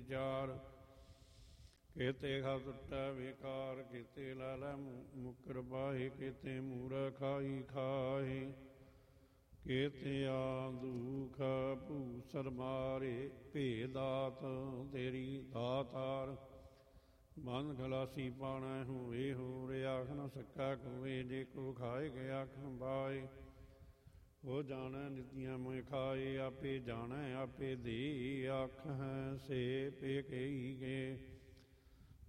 ਵਿਚਾਰ। ਕੇਤੇ ਖਾ ਟੁੱਟੈ ਵਿਕਾਰ, ਕੇਤੇ ਲੈ ਲੈ ਮੁਕਰ ਬਾਹੇ, ਕੇਤੇ ਮੂਰਖਾਈ ਖਾਹੇ। ਕੇਤਿਆ ਦੁਖ ਭੂਸਰ ਮਾਰੇ, ਭੇਦਾਤ ਤੇਰੀ ਦਾਤਾਰ। ਬੰਦ ਖਲਾਸੀ ਪਾਣੈ ਹੋਏ ਹੋਰ, ਆਖ ਨ ਸਕੈ ਕੋਏ, ਜੇ ਕੋ ਖਾਏ ਕੇ ਆਖਣ ਬਾਏ। ਉਹ ਜਾਣੈ ਨਿਤੀਆਂ ਮੈਂ ਖਾਏ, ਆਪੇ ਜਾਣੈ ਆਪੇ ਦੇ, ਆਖ ਹੈ ਸੇ ਪੇ ਕਹੀ ਗੇ।